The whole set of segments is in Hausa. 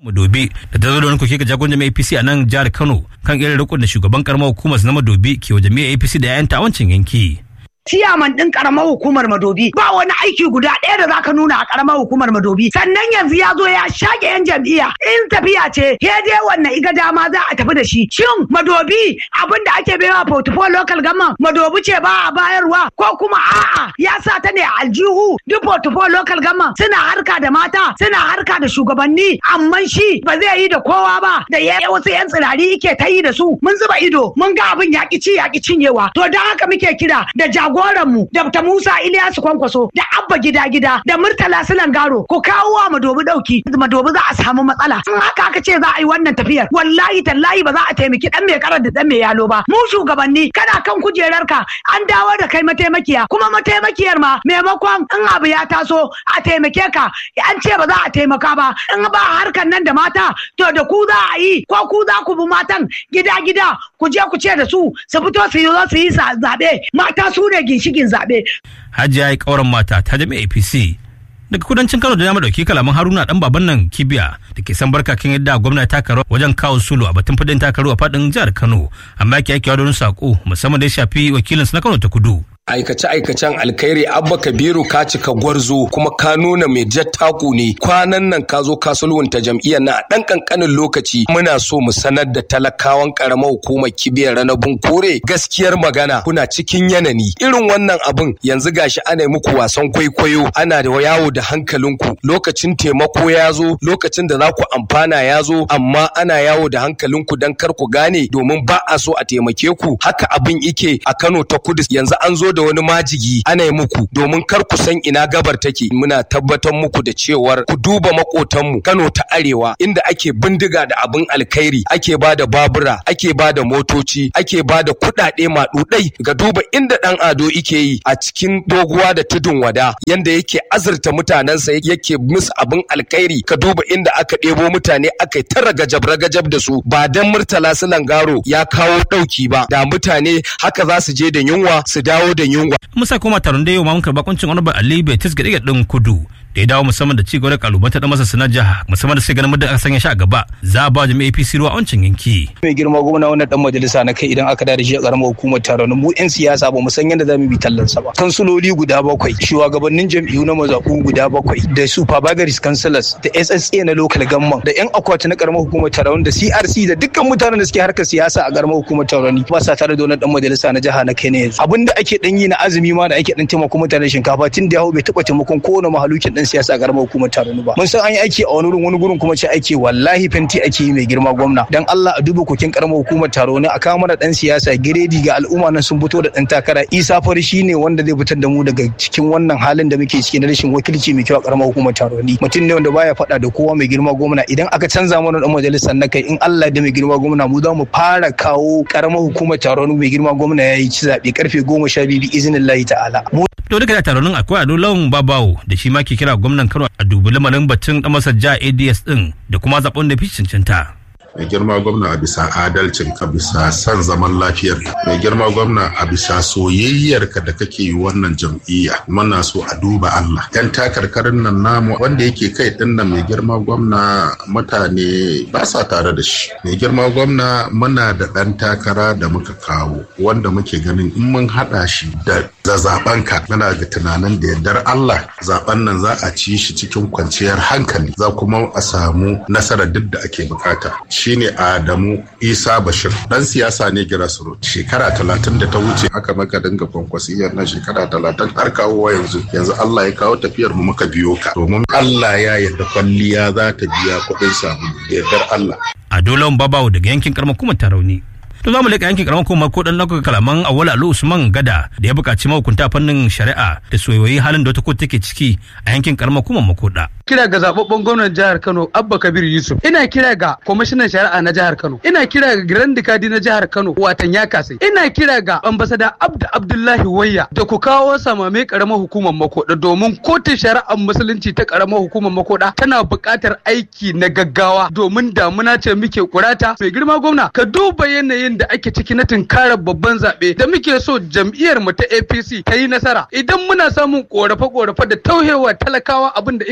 Madobi da ta zo da wani koke ga jagoran jami'ar APC a nan jihar Kano kan irin rikon da shugaban karamar hukumar na Madobi ke wa jami'ar APC da 'ya'yanta a wancan yanki. Ciyaman ɗin ƙaramar hukumar Madobi ba wani aiki guda ɗaya da zaka nuna a ƙaramar hukumar Madobi, sannan yanzu ya zo ya shage 'yan jam'iyya in tafiya ce ke dai wannan iga dama za a tafi da shi. Shin Madobi abin da ake baiwa portfolio local government Madobi ce ba a bayarwa ko kuma a'a ya sa ta ne a aljihu duk portfolio local government suna harka da mata suna harka da shugabanni amma shi ba zai yi da kowa ba da wasu 'yan tsirari yake ta yi da su mun zuba ido mun ga abin yaƙi ci yaƙi cinyewa to don haka muke kira da jagoranmu Dr. Musa Ilyasu Kwankwaso da Abba Gida da Murtala Silangaro ku kawo wa Madobi dauki Madobi za a samu matsala in haka aka ce za a yi wannan tafiyar wallahi tallahi ba za a taimaki dan mai karar da dan mai yalo ba mu shugabanni kana kan kujerarka an dawo da kai mataimakiya kuma mataimakiyar ma maimakon in abu ya taso a taimake ka an ce ba za a taimaka ba in ba harkan nan da mata to da ku za a yi ko ku za ku bi matan gida ku je ku ce da su fito su yi zaɓe mata su ne ginshikin zaɓe. Hajiya ya kauran mata ta jami'a APC daga kudancin Kano da ya dauki kalaman Haruna dan baban nan Kibiya da ke san barka kan yadda gwamnati ta karo wajen kawo sulu a batun fadin takaru a fadin jihar Kano amma yake yakewa don sako musamman da ya shafi wakilinsa na Kano ta Kudu. Aikace-aikacen alkhairi Abba Kabiru ka cika gwarzo kuma ka nuna mai jattaku ne kwanan nan ka zo ka sulhunta jam'iyyar na dan kankanin lokaci muna so mu sanar da talakawan karamar hukumar Kibiyar Ranabun Kore gaskiyar magana kuna cikin yanani irin wannan abin yanzu gashi ana yi muku wasan kwaikwayo ana da yawo da hankalinku lokacin taimako ya zo lokacin da za ku amfana ya zo amma ana yawo da hankalinku dan kar ku gane domin ba a so a taimake ku haka abin ike a Kano ta Kudu yanzu an zo da wani majigi ana yi muku domin kar ku san ina gabar take muna tabbatar muku da cewar ku duba makotanmu Kano ta Arewa inda ake bindiga da abin alkhairi ake bada babura ake bada motoci ake bada kuɗaɗe maɗuɗai ga duba inda ɗan ado yake yi a cikin doguwa da tudun wada yanda yake azurta mutanensa yake musu abin alkhairi ka duba inda aka ɗebo mutane aka tara ragajab da su ba dan Murtala Silangaro ya kawo ɗauki ba da mutane haka za su je da yunwa su dawo da yunwa. Musa kuma taron da yau ma mun karɓa kuncin wani Ali Betis ga ɗin Kudu da ya dawo musamman da ci gaba da kalubantar da masa sanar jiha musamman da sai ganin muddin aka sanya shi a gaba za a ba jami'a APC ruwa a wancan yanki. Mai girma gwamna wannan dan majalisa na kai idan aka da shi a karamar hukumar taron mu yan siyasa ba mu san yadda zamu bi tallan sa ba. Kansuloli guda 7, shugabannin jam'iyyu na mazaku guda 7 da supervisory councillors da SSA na local government da yan akwati na karamar hukumar taron da CRC da dukkan mutanen da suke harkar siyasa a karamar hukumar taron ba sa tare da wannan dan majalisa na jiha na kai ne yanzu. Abinda ake dan yi na azumi ma da ake dan taimako mutanen shinkafa tun da yawo bai taba taimakon kowane mahalukin dan siyasa a karamar hukumar Taronu ba. Mun san an yi aiki a wani gurin kuma ce aiki wallahi fenti ake yi mai girma gwamna. Dan Allah a duba kokin karamar hukumar Taronu a kawo mana dan siyasa giredi ga al'umma nan sun fito da dan takara. Isa Fari shine wanda zai fitar da mu daga cikin wannan halin da muke ciki na rashin wakilci mai kyau a karamar hukumar Taroni. Mutum ne wanda baya faɗa da kowa mai girma gwamna idan aka canza mana dan majalisar na kai in Allah da mai girma gwamna mu za mu fara kawo karamar hukumar Taroni mai girma gwamna yayi ci zabe karfe 12 bi iznillahi ta'ala. To duka da taronin akwai Ado Lawan Babawo da shi ma ke kira gwamnan Kano a dubi lamarin batun dan masa ja ADS din da kuma zaben da fi cancanta. Mai girma gwamna a bisa adalcin ka bisa san zaman lafiyar mai girma gwamna a bisa soyayyar ka da kake yi wannan jam'iyya muna so a duba Allah yan takarkarin nan namu wanda yake kai din nan mai girma gwamna mutane ba sa tare da shi mai girma gwamna muna da dan takara da muka kawo wanda muke ganin in mun hada shi da zaben ka muna ga tunanin da yardar Allah zaben nan za a ci shi cikin kwanciyar hankali za kuma a samu nasarar duk da ake bukata shine Adamu Isa Bashir dan siyasa ne grassroots shekara 30 da ta wuce aka maka dinga kwankwasiyar na shekara 30 har kawo yanzu Allah ya kawo tafiyar mu muka biyo ka domin Allah ya yarda kwalliya za ta biya kuɗin sabulu da yardar Allah. Ado Lawan Babawo daga yankin karamar kuma Tarauni. To za mu leƙa yankin karamar kuma ko dan ɗaukar kalaman Awwal Ali Usman Gada da ya buƙaci mahukunta fannin shari'a da soyoyi halin da wata kotu take ciki a yankin karamar kuma Makoda. Kira ga zababben gwamnan jihar Kano Abba Kabir Yusuf. Ina kira ga kwamishinan shari'a na jihar Kano. Ina kira ga Grand Kadi na jihar Kano watan ya kasai. Ina kira ga ambasada Abdullahi Wayya da ku kawo samame karamar hukumar Makoda domin kotun shari'ar musulunci ta karamar hukumar Makoda tana buƙatar aiki na gaggawa domin damuna ce muke kurata. Mai girma gwamna ka duba yanayin da ake ciki na tunkarar babban zaɓe da muke so jam'iyyar mu ta APC ta yi nasara. Idan muna samun korafe-korafe da tauhewa talakawa abin da ya kamata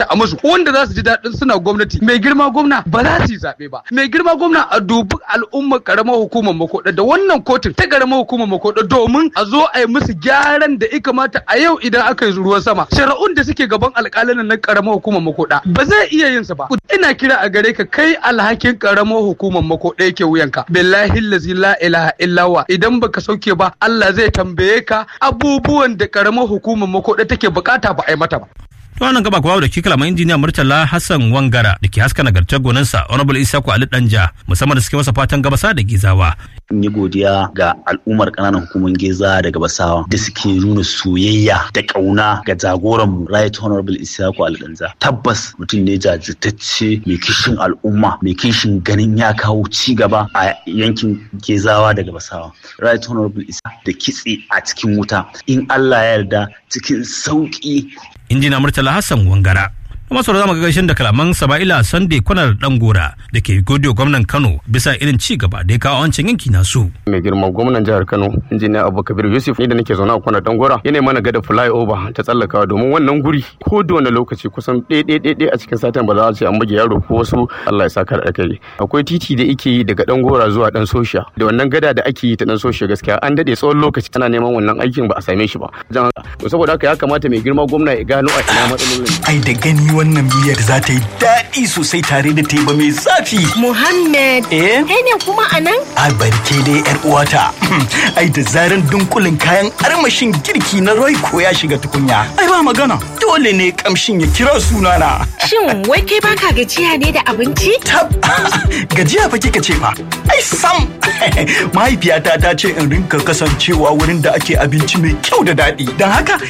a musu wanda za su ji daɗin suna gwamnati. Mai girma gwamna ba za su yi zaɓe ba. Mai girma gwamna a dubi al'ummar karamar hukumar Makoda da wannan kotun ta karamar hukumar Makoda domin a zo a yi musu gyaran da ya kamata a yau idan aka yi ruwan sama. Shari'un da suke gaban alƙalin na karamar hukumar Makoda ba zai iya yin su ba. Ina kira a gare ka kai alhakin karamar hukumar Makoda yake wuyanka. Billahi allazi la ilaha illa huwa idan baka sauke ba Allah zai tambaye ka abubuwan da karamar hukumar Makoda take bukata ba a yi mata ba. To wannan gaba kuwa da ke kalaman injiniya Murtala Hassan Wangara da ke haska nagartar gonansa Honorable Isaku Ali Danja musamman da suke masa fatan gabasa da gizawa. In yi godiya ga al'ummar ƙananan hukumar Geza da Gabasawa da suke nuna soyayya da ƙauna ga jagoranmu Right Honorable Isaku Ali Danja. Tabbas mutum ne jajirtacce mai kishin al'umma mai kishin ganin ya kawo ci gaba a yankin Gezawa da Gabasawa. Right Honorable Isa da kitse a cikin wuta in Allah ya yarda cikin sauki. Injina Murtala Hassan Wangara. Kuma sauran zamu ga gaishen da kalaman Sama'ila Sunday Kwanar Dangora da ke godiyo gwamnan Kano bisa irin ci gaba da ya kawo wancan yanki nasu. Mai girma gwamnan jihar Kano injiniya Abubakar Yusuf ni da nake zaune a Kwanar Dangora yana mana gada flyover ta tsallakawa domin wannan guri ko da wani lokaci kusan ɗaya a cikin satin ba za a ce an buge yaro ko wasu Allah ya saka da kai. Akwai titi da ake yi daga Dangora zuwa Dan Sosha da wannan gada da ake yi ta Dan Sosha gaskiya an dade tsawon lokaci ana neman wannan aikin ba a same shi ba. Saboda haka ya kamata mai girma gwamna ya gano a ina matsalolin. Ai da gani wannan miyar za ta yi daɗi sosai tare da teba mai zafi. Muhammad, kai ne kuma a nan? A barke dai yar uwata. Ai da zaran dunkulin kayan armashin girki na Royco ya shiga tukunya. Ai ba magana. Dole ne kamshin ya kira sunana. Shin wai kai baka gajiya ne da abinci? Tab, gajiya fa kika ce fa. Ai sam. Mahaifiyata ta ce in rinka kasancewa wurin da ake abinci mai kyau da daɗi. Don haka